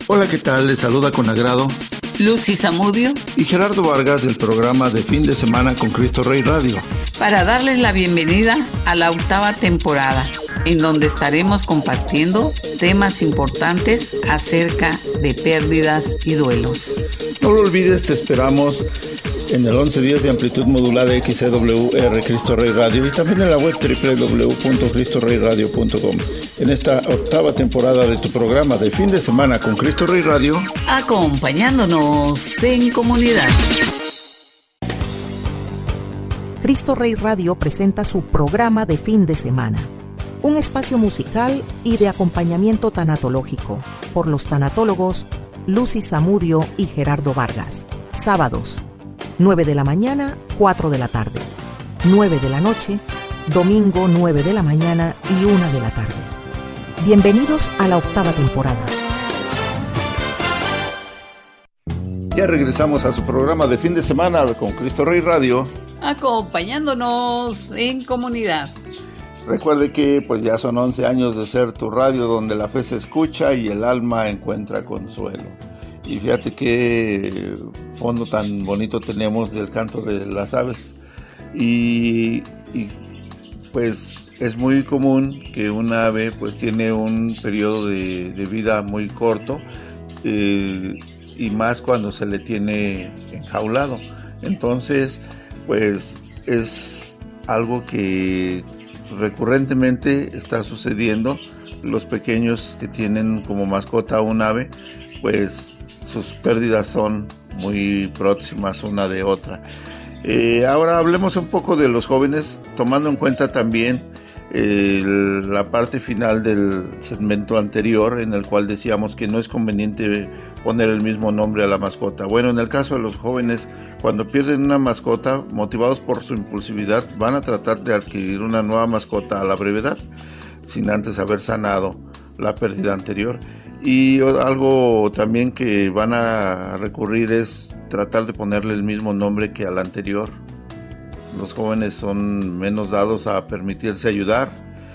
Hola, ¿qué tal? Les saluda con agrado Lucy Zamudio y Gerardo Vargas del programa de fin de semana con Cristo Rey Radio, para darles la bienvenida a la 8ª temporada, en donde estaremos compartiendo temas importantes acerca de pérdidas y duelos. No lo olvides, te esperamos en el 11 días de amplitud modulada XCWR Cristo Rey Radio y también en la web www.cristoreyradio.com. En esta 8ª temporada de tu programa de fin de semana con Cristo Rey Radio, acompañándonos en comunidad. Cristo Rey Radio presenta su programa de fin de semana, un espacio musical y de acompañamiento tanatológico por los tanatólogos Lucy Zamudio y Gerardo Vargas. Sábados, 9 de la mañana, 4 de la tarde, 9 de la noche, domingo 9 de la mañana y 1 de la tarde. Bienvenidos a la 8ª temporada. ya regresamos a su programa de fin de semana con Cristo Rey Radio, acompañándonos en comunidad. Recuerde que pues ya son 11 años de ser tu radio donde la fe se escucha y el alma encuentra consuelo. Y fíjate qué fondo tan bonito tenemos del canto de las aves. Y pues es muy común que un ave pues tiene un periodo de vida muy corto, y más cuando se le tiene enjaulado. Entonces pues es algo que recurrentemente está sucediendo. Los pequeños que tienen como mascota un ave, pues sus pérdidas son muy próximas una de otra. Ahora hablemos un poco de los jóvenes, tomando en cuenta también la parte final del segmento anterior, en el cual decíamos que no es conveniente poner el mismo nombre a la mascota. Bueno, en el caso de los jóvenes, cuando pierden una mascota, motivados por su impulsividad, van a tratar de adquirir una nueva mascota a la brevedad, sin antes haber sanado la pérdida anterior. Y algo también que van a recurrir es tratar de ponerle el mismo nombre que al anterior. Los jóvenes son menos dados a permitirse ayudar,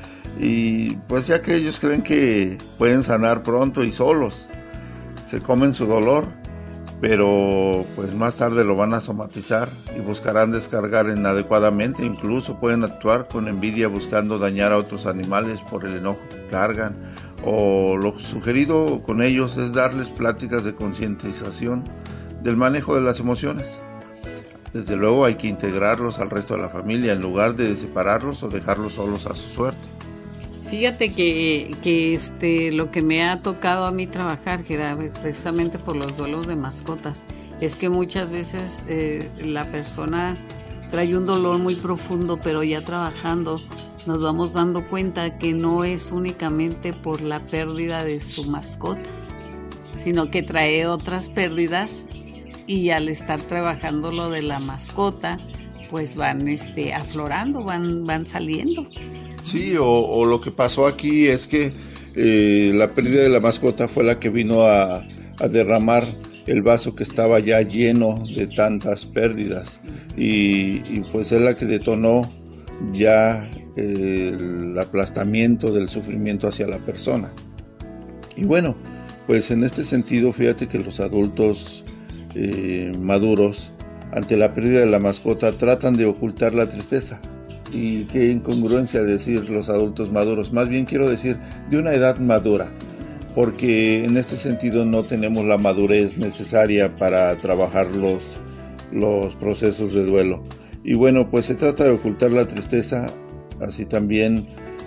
y pues ya que ellos creen que pueden sanar pronto y solos, se comen su dolor, pero pues más tarde lo van a somatizar y buscarán descargar inadecuadamente. Incluso pueden actuar con envidia buscando dañar a otros animales por el enojo que cargan. O lo sugerido con ellos es darles pláticas de concientización del manejo de las emociones. Desde luego hay que integrarlos al resto de la familia en lugar de separarlos o dejarlos solos a su suerte. Fíjate que lo que me ha tocado a mí trabajar, Gerardo, precisamente por los duelos de mascotas, es que muchas veces la persona trae un dolor muy profundo, pero ya trabajando nos vamos dando cuenta que no es únicamente por la pérdida de su mascota, sino que trae otras pérdidas, y al estar trabajando lo de la mascota, pues van aflorando, van saliendo. Sí, o lo que pasó aquí es que la pérdida de la mascota fue la que vino a derramar el vaso que estaba ya lleno de tantas pérdidas, y pues es la que detonó ya el aplastamiento del sufrimiento hacia la persona. Y bueno, pues en este sentido, fíjate que los adultos maduros, ante la pérdida de la mascota, tratan de ocultar la tristeza. Y qué incongruencia decir los adultos maduros, más bien quiero decir de una edad madura, porque en este sentido no tenemos la madurez necesaria para trabajar los procesos de duelo. Y bueno, pues se trata de ocultar la tristeza. Así también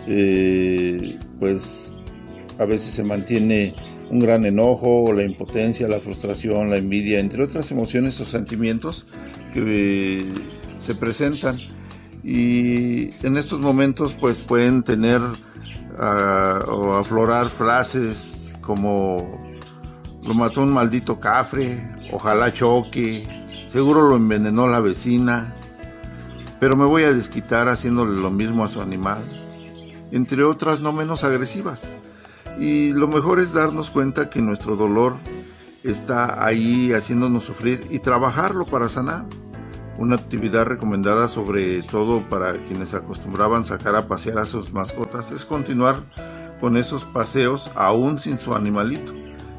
pues a veces se mantiene un gran enojo, la impotencia, la frustración, la envidia, entre otras emociones o sentimientos que se presentan. Y en estos momentos pues pueden tener o aflorar frases como: lo mató un maldito cafre, ojalá choque, seguro lo envenenó la vecina, pero me voy a desquitar haciéndole lo mismo a su animal, entre otras no menos agresivas. Y lo mejor es darnos cuenta que nuestro dolor está ahí haciéndonos sufrir y trabajarlo para sanar. Una actividad recomendada, sobre todo para quienes acostumbraban sacar a pasear a sus mascotas, es continuar con esos paseos aún sin su animalito.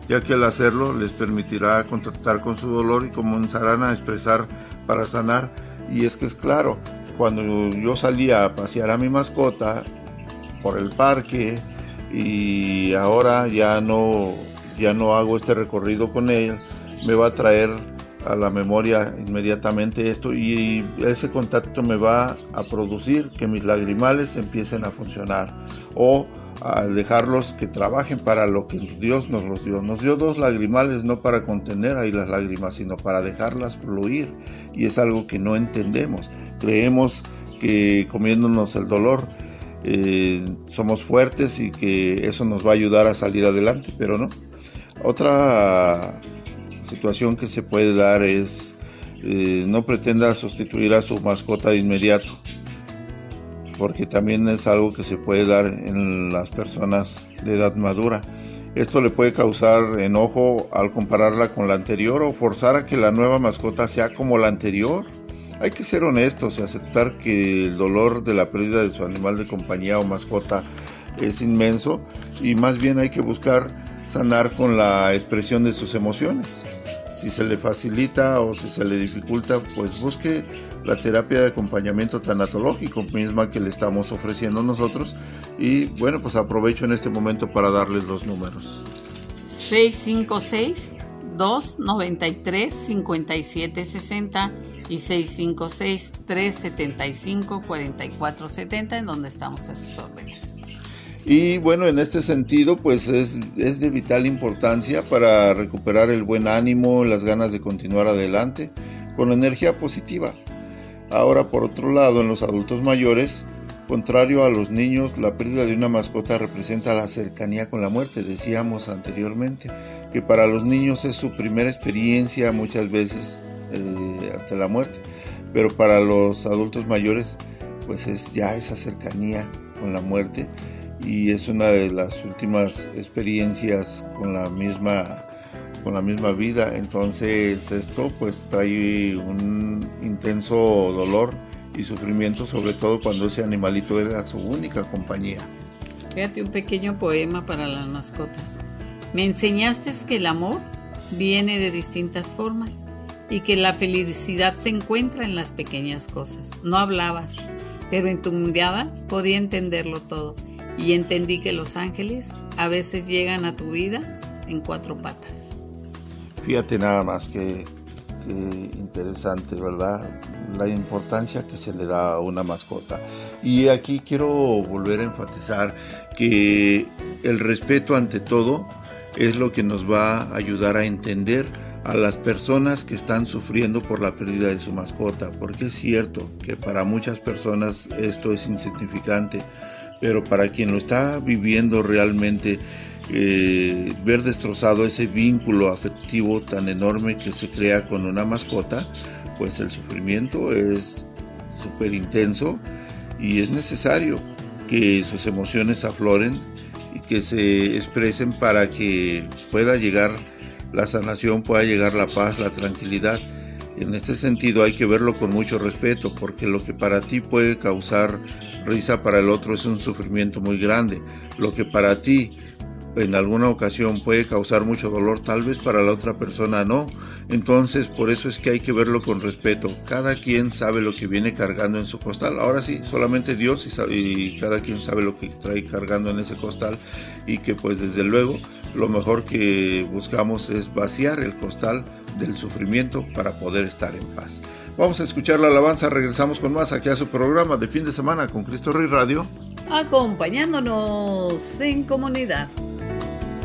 ya que al hacerlo les permitirá contactar con su dolor y comenzarán a expresar para sanar. Y es que es claro, cuando yo salía a pasear a mi mascota por el parque y ahora ya no hago este recorrido con él, me va a traer a la memoria inmediatamente esto, y ese contacto me va a producir que mis lagrimales empiecen a funcionar, o a dejarlos que trabajen para lo que Dios nos los dio. Nos dio 2 lagrimales no para contener ahí las lágrimas, sino para dejarlas fluir, y es algo que no entendemos. Creemos que comiéndonos el dolor somos fuertes y que eso nos va a ayudar a salir adelante, pero no. Otra situación que se puede dar es no pretenda sustituir a su mascota de inmediato, porque también es algo que se puede dar en las personas de edad madura. Esto le puede causar enojo al compararla con la anterior o forzar a que la nueva mascota sea como la anterior. Hay que ser honestos y aceptar que el dolor de la pérdida de su animal de compañía o mascota es inmenso, y más bien hay que buscar sanar con la expresión de sus emociones. Si se le facilita o si se le dificulta, pues busque la terapia de acompañamiento tanatológico misma que le estamos ofreciendo nosotros. Y bueno, pues aprovecho en este momento para darles los números. 656-293-5760 y 656-375-4470, en donde estamos a sus órdenes. Y bueno, en este sentido, pues es de vital importancia para recuperar el buen ánimo, las ganas de continuar adelante con energía positiva. Ahora, por otro lado, en los adultos mayores, contrario a los niños, la pérdida de una mascota representa la cercanía con la muerte. Decíamos anteriormente que para los niños es su primera experiencia muchas veces ante la muerte, pero para los adultos mayores, pues es ya esa cercanía con la muerte, y es una de las últimas experiencias con la misma vida. Entonces esto pues trae un intenso dolor y sufrimiento, sobre todo cuando ese animalito era su única compañía. Fíjate, un pequeño poema para las mascotas. Me enseñaste que el amor viene de distintas formas y que la felicidad se encuentra en las pequeñas cosas. No hablabas, pero en tu mirada podía entenderlo todo. Y entendí que los ángeles a veces llegan a tu vida en 4 patas. Fíjate nada más que interesante, ¿verdad? La importancia que se le da a una mascota. Y aquí quiero volver a enfatizar que el respeto ante todo es lo que nos va a ayudar a entender a las personas que están sufriendo por la pérdida de su mascota, porque es cierto que para muchas personas esto es insignificante, pero para quien lo está viviendo realmente, ver destrozado ese vínculo afectivo tan enorme que se crea con una mascota, pues el sufrimiento es súper intenso, y es necesario que sus emociones afloren y que se expresen para que pueda llegar la sanación, pueda llegar la paz, la tranquilidad. En este sentido hay que verlo con mucho respeto, porque lo que para ti puede causar risa, para el otro es un sufrimiento muy grande. Lo que para ti en alguna ocasión puede causar mucho dolor, tal vez para la otra persona no. Entonces, por eso es que hay que verlo con respeto. Cada quien sabe lo que viene cargando en su costal. Ahora sí, solamente Dios y cada quien sabe lo que trae cargando en ese costal, y que pues desde luego lo mejor que buscamos es vaciar el costal del sufrimiento para poder estar en paz. Vamos a escuchar la alabanza, regresamos con más aquí a su programa de fin de semana con Cristo Rey Radio. Acompañándonos en comunidad.